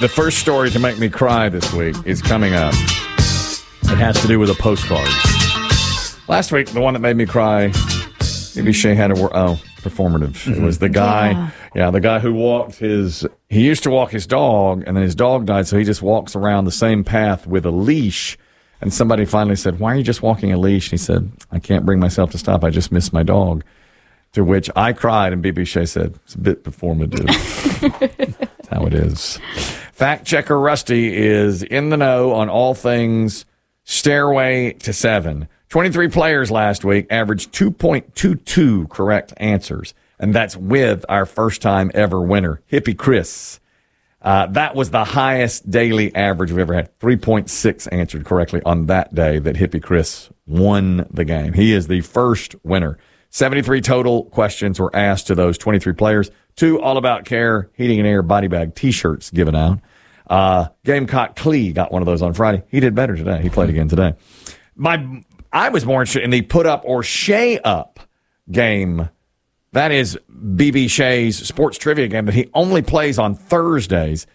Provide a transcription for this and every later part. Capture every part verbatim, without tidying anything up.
The first story to make me cry this week is coming up. It has to do with a postcard. Last week, the one that made me cry, maybe Shay had a word. Oh, performative. Mm-hmm. It was the guy, yeah. yeah, the guy who walked his, he used to walk his dog, and then his dog died, so he just walks around the same path with a leash. And somebody finally said, "Why are you just walking a leash?" And he said, "I can't bring myself to stop. I just miss my dog." To which I cried, and B B Shay said, "It's a bit performative." That's how it is. Fact checker Rusty is in the know on all things Stairway to Seven. twenty-three players last week averaged two point two two correct answers, and that's with our first-time ever winner, Hippie Chris. Uh, that was the highest daily average we've ever had. three point six answered correctly on that day that Hippie Chris won the game. He is the first winner. seventy-three total questions were asked to those twenty-three players. Two All About Care Heating and Air body bag T-shirts given out. Uh, Gamecock Clee got one of those on Friday. He did better today. He played again today. My, I was more interested in the put up or Shay up game. That is B B Shay's sports trivia game that he only plays on Thursdays.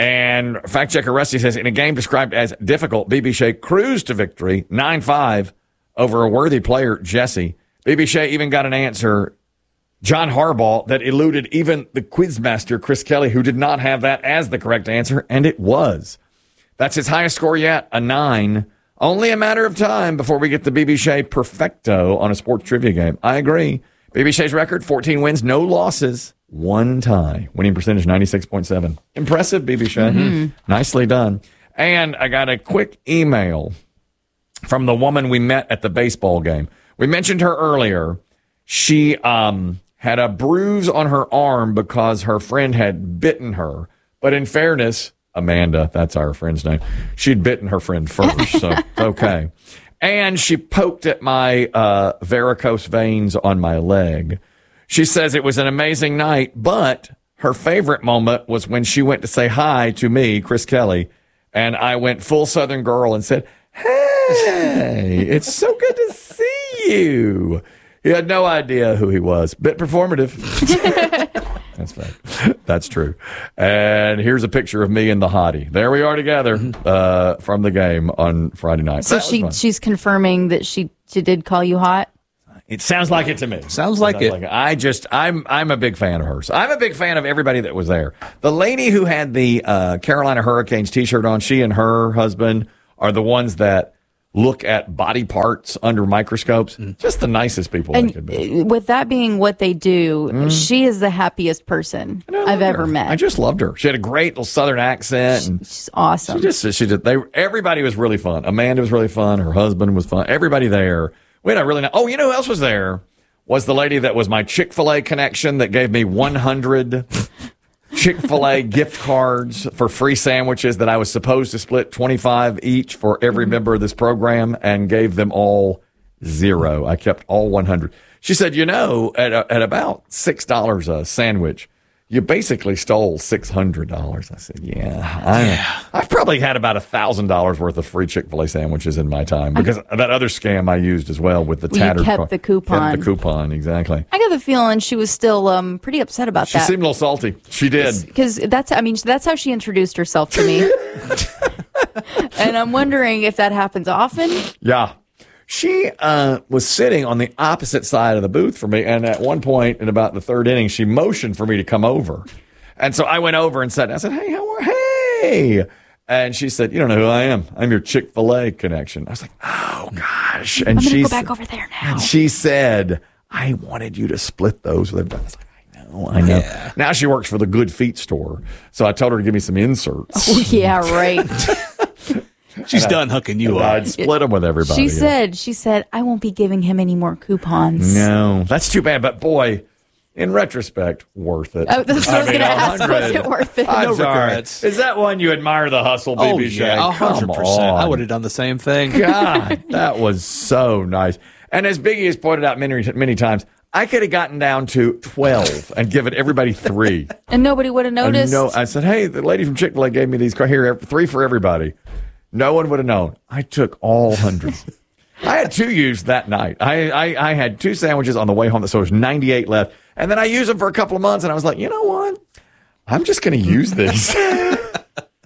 And fact checker Rusty says, in a game described as difficult, B B Shay cruised to victory nine five over a worthy player, Jesse. B B Shay even got an answer, John Harbaugh, that eluded even the quizmaster, Chris Kelly, who did not have that as the correct answer, and it was. That's his highest score yet, a nine. Only a matter of time before we get the B B Shay perfecto on a sports trivia game. I agree. B B Shay's record, fourteen wins, no losses, one tie. Winning percentage, ninety-six point seven. Impressive, B B Shay. Mm-hmm. Nicely done. And I got a quick email from the woman we met at the baseball game. We mentioned her earlier. She um, had a bruise on her arm because her friend had bitten her. But in fairness, Amanda, that's our friend's name, she'd bitten her friend first, so okay. And she poked at my uh, varicose veins on my leg. She says it was an amazing night, but her favorite moment was when she went to say hi to me, Chris Kelly, and I went full Southern girl and said, "Hey, it's so good to see you." He had no idea who he was. Bit performative. That's fact. That's true. And here's a picture of me and the hottie. There we are together uh, from the game on Friday night. So she she's confirming that she, she did call you hot? It sounds like it to me. Sounds like sounds it. Like it. I just, I'm I'm a big fan of hers. I'm a big fan of everybody that was there. The lady who had the uh, Carolina Hurricanes T-shirt on, she and her husband are the ones that look at body parts under microscopes. Mm. Just the nicest people and they could be. With that being what they do, mm. she is the happiest person I've ever her. met. I just loved her. She had a great little Southern accent. She, and she's awesome. She just, she did. They, everybody was really fun. Amanda was really fun. Her husband was fun. Everybody there. We had a really nice. Oh, you know who else was there? Was the lady that was my Chick-fil-A connection that gave me one hundred Chick-fil-A gift cards for free sandwiches that I was supposed to split twenty-five each for every mm-hmm. member of this program, and gave them all zero. I kept all one hundred. She said, you know, at, at about six dollars a sandwich, you basically stole six hundred dollars. I said, yeah, I, yeah. I've probably had about one thousand dollars worth of free Chick-fil-A sandwiches in my time, because I, that other scam I used as well with the well, tattered you kept car- the coupon. Kept the coupon, exactly. I got the feeling she was still um, pretty upset about she that. She seemed a little salty. She did. Because that's, I mean, that's how she introduced herself to me. And I'm wondering if that happens often. Yeah. She uh, was sitting on the opposite side of the booth from me, and at one point in about the third inning, she motioned for me to come over. And so I went over and said, I said, hey, how are hey? And she said, you don't know who I am. I'm your Chick-fil-A connection. I was like, oh, gosh. And I'm going to she go back over there now. And she said, I wanted you to split those with everybody. I was like, I know, I know. Yeah. Now she works for the Good Feet store, so I told her to give me some inserts. Oh, yeah, right. She's and done I, hooking you up. I'd split them with everybody. She said, yeah. she said, I won't be giving him any more coupons. No, that's too bad. But boy, in retrospect, worth it. Oh, that's what I was going to ask. Was it worth it? I'm no sorry. regrets. Is that one you admire the hustle, B B Oh, Shay? yeah, one hundred percent. Come on. I would have done the same thing. God, that was so nice. And as Biggie has pointed out many, many times, I could have gotten down to twelve and given everybody three. And nobody would have noticed? No, I said, hey, the lady from Chick-fil-A gave me these. Here, three for everybody. No one would have known. I took all hundreds. I had two used that night. I, I I had two sandwiches on the way home, so there's ninety-eight left. And then I used them for a couple of months, and I was like, you know what? I'm just going to use these.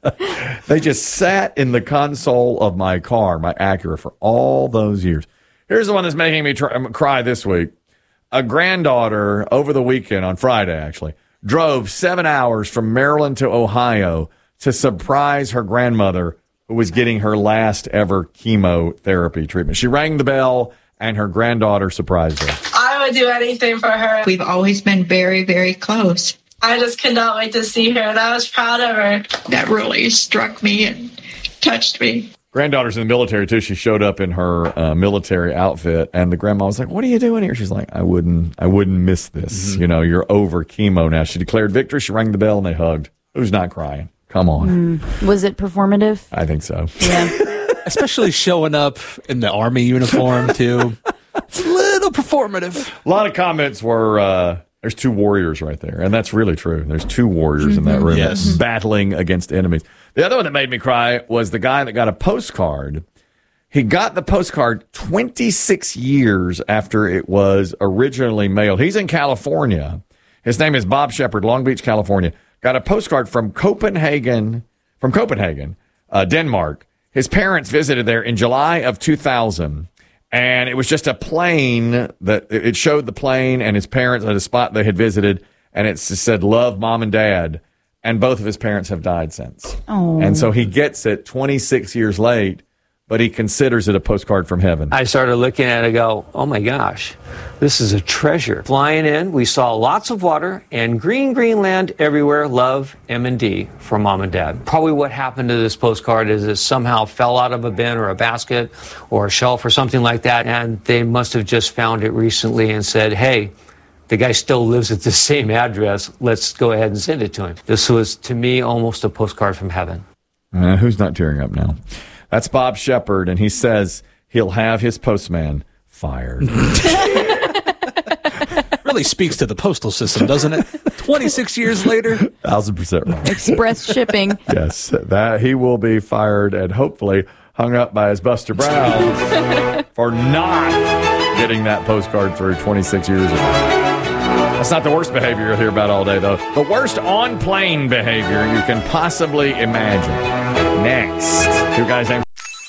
They just sat in the console of my car, my Acura, for all those years. Here's the one that's making me try, cry this week. A granddaughter over the weekend, on Friday actually, drove seven hours from Maryland to Ohio to surprise her grandmother who was getting her last ever chemotherapy treatment. She rang the bell and her granddaughter surprised her. I would do anything for her. We've always been very, very close. I just could not wait to see her, and I was proud of her. That really struck me and touched me. Granddaughter's in the military, too. She showed up in her uh, military outfit, and the grandma was like, what are you doing here? She's like, I wouldn't I wouldn't miss this. Mm-hmm. You know, you're over chemo now. She declared victory. She rang the bell, and they hugged. Who's not crying? Come on. Mm. Was it performative? I think so. Yeah. Especially showing up in the Army uniform, too. It's a little performative. A lot of comments were... Uh, There's two warriors right there, and that's really true. There's two warriors mm-hmm. in that room yes. battling against enemies. The other one that made me cry was the guy that got a postcard. He got the postcard twenty-six years after it was originally mailed. He's in California. His name is Bob Shepard, Long Beach, California. Got a postcard from Copenhagen, from Copenhagen, uh, Denmark. His parents visited there in July of two thousand. And it was just a plane that it showed the plane and his parents at a spot they had visited. And it said, love, mom and dad. And both of his parents have died since. Oh. And so he gets it twenty-six years late, but he considers it a postcard from heaven. I started looking at it and go, oh my gosh, this is a treasure. Flying in, we saw lots of water and green, green land everywhere. Love, M and D for mom and dad. Probably what happened to this postcard is it somehow fell out of a bin or a basket or a shelf or something like that. And they must have just found it recently and said, hey, the guy still lives at the same address. Let's go ahead and send it to him. This was, to me, almost a postcard from heaven. Uh, who's not tearing up now? That's Bob Shepard, and he says he'll have his postman fired. Really speaks to the postal system, doesn't it? twenty-six years later. Thousand percent right. Express shipping. Yes, that he will be fired and hopefully hung up by his Buster Brown for not getting that postcard through twenty-six years ago. That's not the worst behavior you'll hear about all day, though. The worst on-plane behavior you can possibly imagine. Next, two guys named...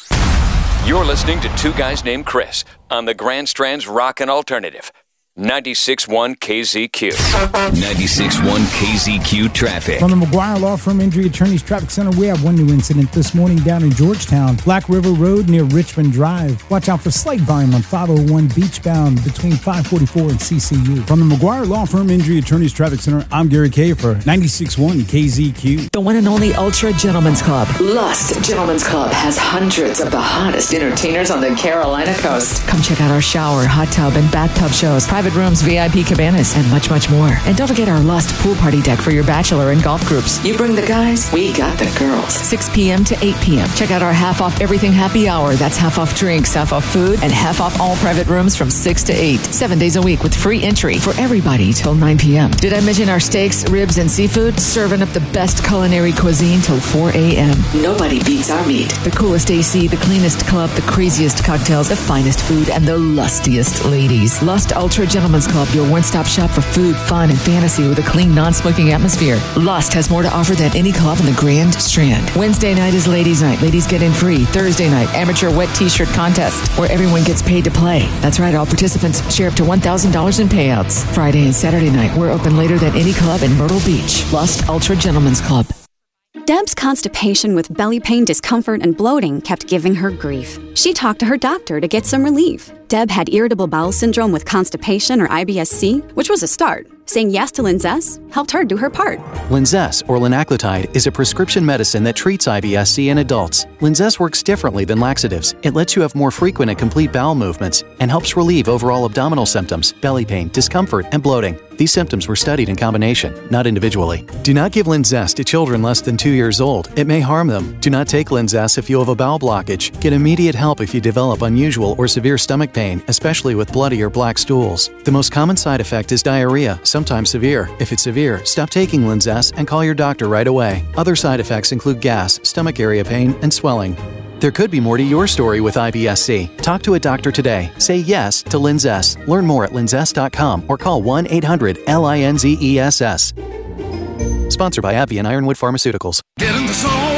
You're listening to Two Guys Named Chris on the Grand Strand's Rockin' Alternative. ninety-six point one K Z Q. ninety-six point one K Z Q traffic. From the McGuire Law Firm Injury Attorneys Traffic Center, we have one new incident this morning down in Georgetown, Black River Road near Richmond Drive. Watch out for slight volume on five oh one beachbound between five forty-four and C C U. From the McGuire Law Firm Injury Attorneys Traffic Center, I'm Gary Kay for ninety-six point one K Z Q. The one and only Ultra Gentlemen's Club. Lust Gentlemen's Club has hundreds of the hottest entertainers on the Carolina coast. Come check out our shower, hot tub, and bathtub shows, private rooms, V I P cabanas, and much, much more. And don't forget our Lust pool party deck for your bachelor and golf groups. You bring the guys, we got the girls. six p.m. to eight p.m. Check out our half off everything happy hour. That's half off drinks, half off food, and half off all private rooms from six to eight. Seven days a week with free entry for everybody till nine p.m. Did I mention our steaks, ribs, and seafood? Serving up the best culinary cuisine till four a.m. Nobody beats our meat. The coolest A C, the cleanest club, the craziest cocktails, the finest food, and the lustiest ladies. Lust Ultra Gentlemen's Club, your one-stop shop for food, fun, and fantasy with a clean, non-smoking atmosphere. Lust has more to offer than any club in the Grand Strand. Wednesday night is ladies' night. Ladies get in free. Thursday night, amateur wet t-shirt contest, where everyone gets paid to play. That's right, all participants share up to one thousand dollars in payouts. Friday and Saturday night, we're open later than any club in Myrtle Beach. Lust Ultra Gentlemen's Club. Deb's constipation with belly pain, discomfort, and bloating kept giving her grief. She talked to her doctor to get some relief. Deb had irritable bowel syndrome with constipation or I B S C, which was a start. Saying yes to Linzess helped her do her part. Linzess, or linaclotide, is a prescription medicine that treats I B S C in adults. Linzess works differently than laxatives. It lets you have more frequent and complete bowel movements and helps relieve overall abdominal symptoms, belly pain, discomfort, and bloating. These symptoms were studied in combination, not individually. Do not give Linzess to children less than two years old. It may harm them. Do not take Linzess if you have a bowel blockage. Get immediate help if you develop unusual or severe stomach pain, especially with bloody or black stools. The most common side effect is diarrhea, sometimes severe. If it's severe, stop taking Linzess and call your doctor right away. Other side effects include gas, stomach area pain, and swelling. There could be more to your story with I B S C. Talk to a doctor today. Say yes to Linzess. Learn more at linzess dot com or call one eight hundred L I N Z E S S. Sponsored by AbbVie and Ironwood Pharmaceuticals. Get in the zone.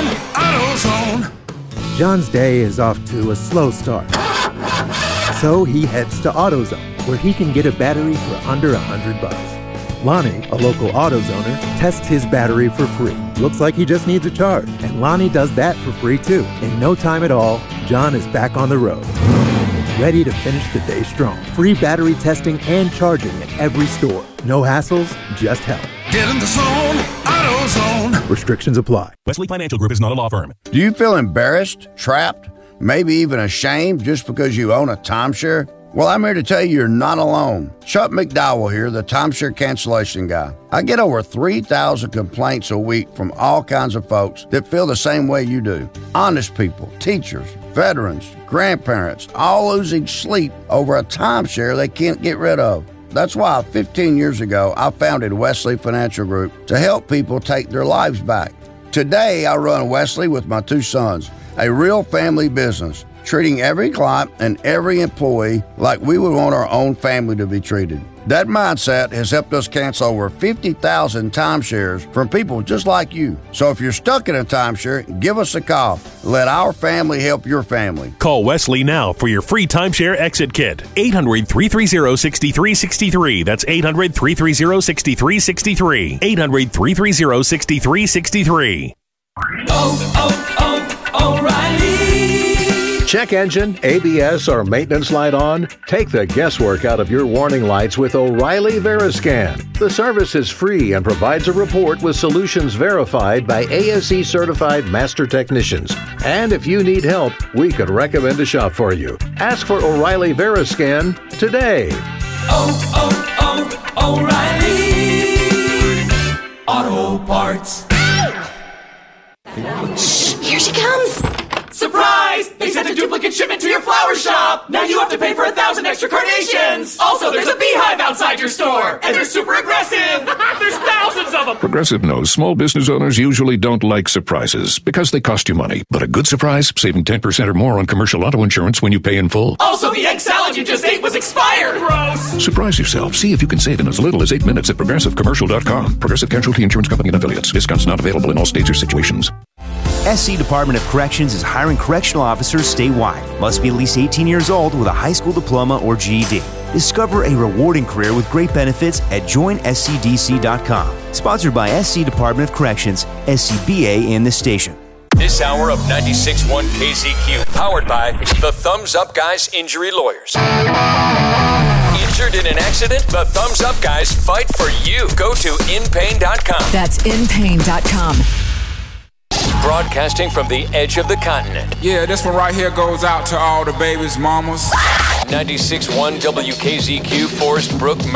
AutoZone. John's day is off to a slow start. So he heads to AutoZone, where he can get a battery for under a hundred bucks. Lonnie, a local AutoZoner, tests his battery for free. Looks like he just needs a charge, and Lonnie does that for free too. In no time at all, John is back on the road, ready to finish the day strong. Free battery testing and charging at every store. No hassles, just help. Get in the zone, AutoZone. Restrictions apply. Wesley Financial Group is not a law firm. Do you feel embarrassed, trapped, maybe even ashamed just because you own a timeshare? Well, I'm here to tell you you're not alone. Chuck McDowell here, the timeshare cancellation guy. I get over three thousand complaints a week from all kinds of folks that feel the same way you do. Honest people, teachers, veterans, grandparents, all losing sleep over a timeshare they can't get rid of. That's why fifteen years ago, I founded Wesley Financial Group to help people take their lives back. Today, I run Wesley with my two sons, a real family business, treating every client and every employee like we would want our own family to be treated. That mindset has helped us cancel over fifty thousand timeshares from people just like you. So if you're stuck in a timeshare, give us a call. Let our family help your family. Call Wesley now for your free timeshare exit kit. eight hundred, three three zero, six three six three. That's eight hundred, three three zero, six three six three. eight hundred, three three zero, six three six three. Oh, oh, oh, O'Reilly. Check engine, A B S, or maintenance light on? Take the guesswork out of your warning lights with O'Reilly Veriscan. The service is free and provides a report with solutions verified by A S E certified master technicians. And if you need help, we could recommend a shop for you. Ask for O'Reilly Veriscan today. Oh, oh, oh, O'Reilly Auto Parts. Here she comes! Surprise! They sent a duplicate shipment to your flower shop! Now you have to pay for a thousand extra carnations! Also, there's a beehive outside your store! And they're super aggressive! There's thousands of them! Progressive knows small business owners usually don't like surprises because they cost you money. But a good surprise, saving ten percent or more on commercial auto insurance when you pay in full. Also, the egg salad you just ate was expired! Gross! Surprise yourself. See if you can save in as little as eight minutes at progressive commercial dot com. Progressive Casualty Insurance Company and Affiliates. Discounts not available in all states or situations. S C Department of Corrections is hiring correctional officers statewide. Must be at least eighteen years old with a high school diploma or G E D. Discover a rewarding career with great benefits at join S C D C dot com. Sponsored by S C Department of Corrections, S C B A, and the station. This hour of ninety-six point one K Z Q, powered by the Thumbs Up Guys Injury Lawyers. Injured in an accident? The Thumbs Up Guys fight for you. Go to in pain dot com. That's in pain dot com. Broadcasting from the edge of the continent. Yeah, this one right here goes out to all the babies' mamas. ninety-six point one W K Z Q, Forest Brook,